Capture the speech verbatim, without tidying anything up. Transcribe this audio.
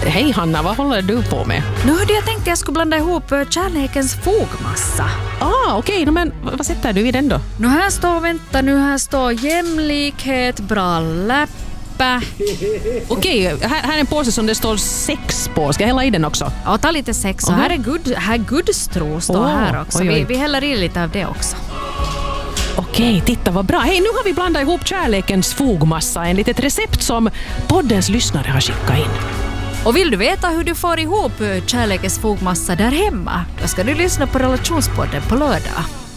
Hej Hanna, vad håller du på med? Nu hörde jag tänkte jag skulle blanda ihop kärlekens fogmassa. Ah, okej, okay. Men vad sätter du i den då? Nu här står, vänta, nu här står jämlikhet, bra läppä. Okej, okay, här, här är en påse som det står sex på. Ska jag hälla i den också? Ja, ta lite sex. Och uh-huh. här är gud, här gudstro står oh, här också. Oj, oj. Vi, vi häller i lite av det också. Okej, titta vad bra. Hej, nu har vi blandat ihop kärlekens fogmassa. En litet recept som poddens lyssnare har skickat in. Och vill du veta hur du får ihop kärlekens fogmassa där hemma? Då ska du lyssna på Relationspodden på lördag.